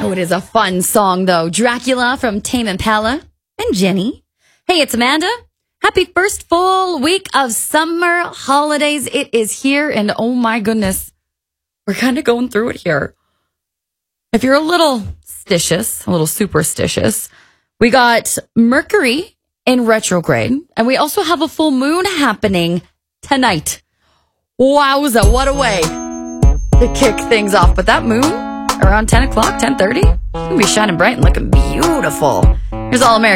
Oh, it is a fun song, though. Dracula from Tame Impala and Jenny. Hey, it's Amanda. Happy first full week of summer holidays. It is here, and oh my goodness, we're kind of going through it here. If you're a little superstitious, we got Mercury in retrograde, and we also have a full moon happening tonight. Wowza, what a way to kick things off. But that moon, around 10 o'clock, 10:30, it's going to be shining bright and looking beautiful. Here's All American.